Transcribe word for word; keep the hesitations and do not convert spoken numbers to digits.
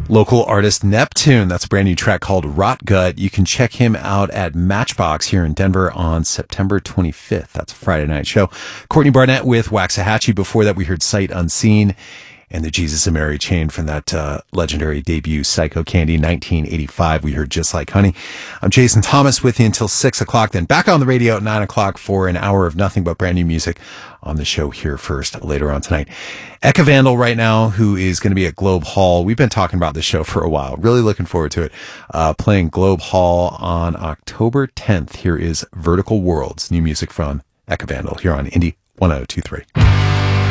Local artist Neptune. That's a brand new track called Rot Gut. You can check him out at Matchbox here in Denver on September twenty-fifth. That's a Friday night show. Courtney Barnett with Waxahachie. Before that, we heard Sight Unseen and the Jesus and Mary Chain from that uh, legendary debut Psycho Candy nineteen eighty-five. We heard Just Like Honey. I'm Jason Thomas with you until six o'clock, then back on the radio at nine o'clock for an hour of nothing but brand new music on the show here first later on tonight. Eka Vandal right now, who is going to be at Globe Hall. We've been talking about this show for a while. Really looking forward to it. Uh, playing Globe Hall on October tenth. Here is Vertical Worlds, new music from Eka Vandal here on Indie one oh two three.